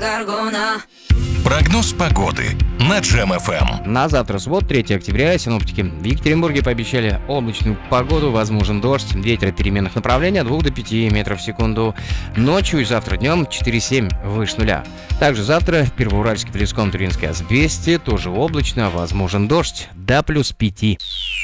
Гаргона. Прогноз погоды на Джем FM. На завтра, суббота, 3 октября, синоптики в Екатеринбурге пообещали облачную погоду, возможен дождь, ветер переменных направлений от 2 до 5 метров в секунду. Ночью и завтра днем 4,7 выше нуля. Также завтра в Первоуральске, Плеском, Туринской, Асбесте тоже облачно, возможен дождь до +5.